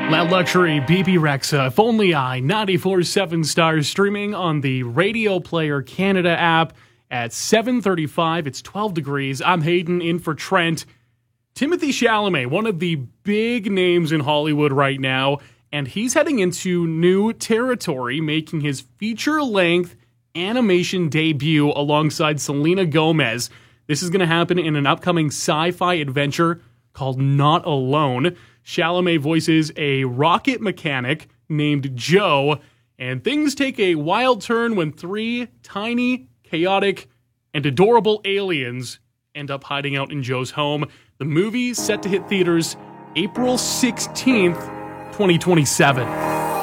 Loud Luxury, BB Rexa, If Only I, 94.7 stars, streaming on the Radio Player Canada app at 7:35. It's 12 degrees. I'm Hayden, in for Trent. Timothée Chalamet, one of the big names in Hollywood right now, and he's heading into new territory, making his feature-length animation debut alongside Selena Gomez. This is going to happen in an upcoming sci-fi adventure called Not Alone. Chalamet voices a rocket mechanic named Joe, and things take a wild turn when three tiny, chaotic, and adorable aliens end up hiding out in Joe's home. The movie set to hit theaters April 16th, 2027.